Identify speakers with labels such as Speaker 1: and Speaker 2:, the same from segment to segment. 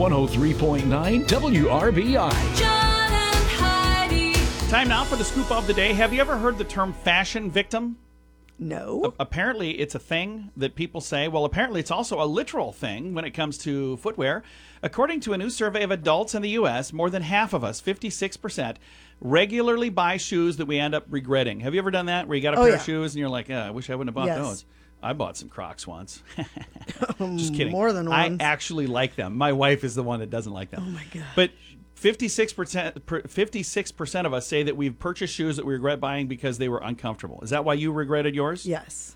Speaker 1: 103.9 WRBI.
Speaker 2: John and Heidi.
Speaker 3: Time now for the scoop of the day. Have you ever heard the term fashion victim?
Speaker 4: No.
Speaker 3: Apparently, it's a thing that people say. Well, apparently, it's also a literal thing when it comes to footwear. According to a new survey of adults in the U.S., more than half of us, 56%, regularly buy shoes that we end up regretting. Have you ever done that, where you got a pair of shoes and you're like, I wish I wouldn't have bought those? I bought some Crocs once. Just kidding.
Speaker 4: More than once.
Speaker 3: I actually like them. My wife is the one that doesn't like them.
Speaker 4: Oh, my God.
Speaker 3: But 56% of us say that we've purchased shoes that we regret buying because they were uncomfortable. Is that why you regretted yours?
Speaker 4: Yes.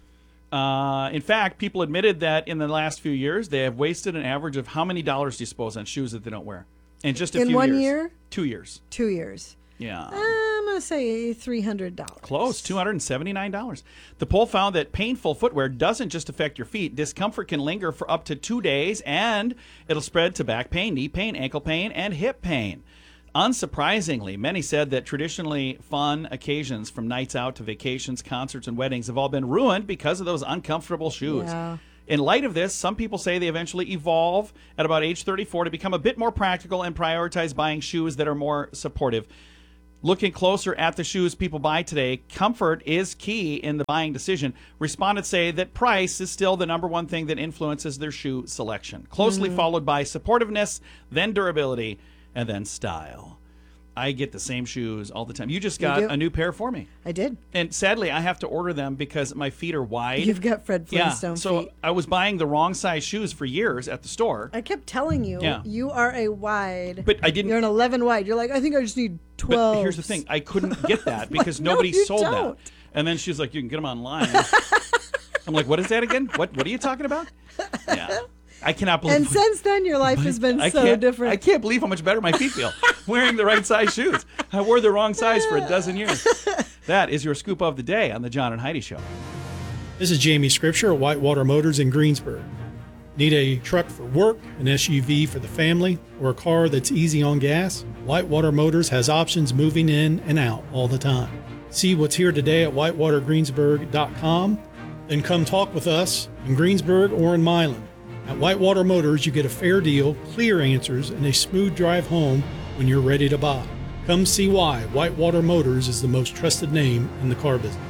Speaker 3: In fact, people admitted that in the last few years, they have wasted an average of how many dollars do you suppose on shoes that they don't wear? In just a few years.
Speaker 4: In 1 year?
Speaker 3: 2 years.
Speaker 4: 2 years.
Speaker 3: Yeah.
Speaker 4: I'm going to say $300.
Speaker 3: Close, $279. The poll found that painful footwear doesn't just affect your feet. Discomfort can linger for up to 2 days, and it'll spread to back pain, knee pain, ankle pain, and hip pain. Unsurprisingly, many said that traditionally fun occasions, from nights out to vacations, concerts, and weddings, have all been ruined because of those uncomfortable shoes.
Speaker 4: Yeah.
Speaker 3: In light of this, some people say they eventually evolve at about age 34 to become a bit more practical and prioritize buying shoes that are more supportive. Looking closer at the shoes people buy today, comfort is key in the buying decision. Respondents say that price is still the number one thing that influences their shoe selection, closely followed by supportiveness, then durability, and then style. I get the same shoes all the time. You just got a new pair for me.
Speaker 4: I did.
Speaker 3: And sadly, I have to order them because my feet are wide.
Speaker 4: You've got Fred Flintstone
Speaker 3: so
Speaker 4: feet.
Speaker 3: I was buying the wrong size shoes for years at the store.
Speaker 4: I kept telling you, you are a wide.
Speaker 3: But I didn't.
Speaker 4: You're an 11 wide. You're like, I think I just need 12.
Speaker 3: But here's the thing. I couldn't get that because nobody sold that. And then she's like, you can get them online. I'm like, what is that again? What are you talking about? Yeah. I cannot believe.
Speaker 4: And since then, your life has been so different.
Speaker 3: I can't believe how much better my feet feel wearing the right size shoes. I wore the wrong size for a dozen years. That is your scoop of the day on the John and Heidi Show.
Speaker 5: This is Jamie Scripture at Whitewater Motors in Greensburg. Need a truck for work, an SUV for the family, or a car that's easy on gas? Whitewater Motors has options moving in and out all the time. See what's here today at whitewatergreensburg.com. Then come talk with us in Greensburg or in Milan. At Whitewater Motors, you get a fair deal, clear answers, and a smooth drive home when you're ready to buy. Come see why Whitewater Motors is the most trusted name in the car business.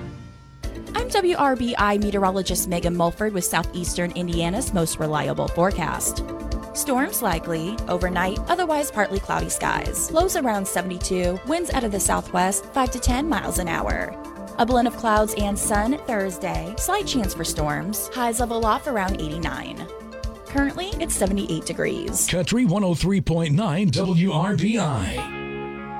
Speaker 6: I'm WRBI meteorologist Megan Mulford with Southeastern Indiana's most reliable forecast. Storms likely, overnight, otherwise partly cloudy skies. Lows around 72, winds out of the southwest 5 to 10 miles an hour. A blend of clouds and sun Thursday. Slight chance for storms. Highs level off around 89. Currently, it's 78 degrees.
Speaker 1: Country 103.9 WRBI.